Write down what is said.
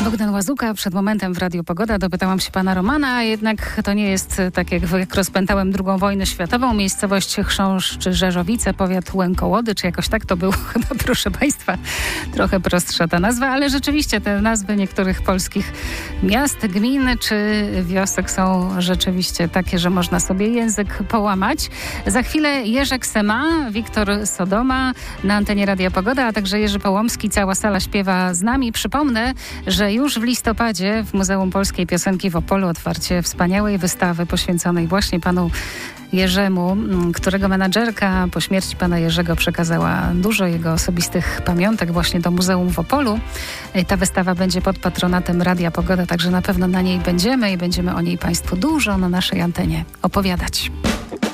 Bogdan Łazuka, przed momentem w Radiu Pogoda dopytałam się pana Romana, a jednak to nie jest tak jak rozpętałem II wojnę światową. Miejscowość Chrząszcz czy Rzeżowice, powiat Łękołody, czy jakoś tak to było chyba, proszę państwa, trochę prostsza ta nazwa, ale rzeczywiście te nazwy niektórych polskich miast, gmin czy wiosek są rzeczywiście takie, że można sobie język połamać. Za chwilę Jerzek Sema, Wiktor Sodoma na antenie Radia Pogoda, a także Jerzy Połomski, cała sala śpiewa z nami. Przypomnę, że już w listopadzie w Muzeum Polskiej Piosenki w Opolu otwarcie wspaniałej wystawy poświęconej właśnie panu Jerzemu, którego menadżerka po śmierci pana Jerzego przekazała dużo jego osobistych pamiątek właśnie do Muzeum w Opolu. Ta wystawa będzie pod patronatem Radia Pogoda, także na pewno na niej będziemy i będziemy o niej państwu dużo na naszej antenie opowiadać.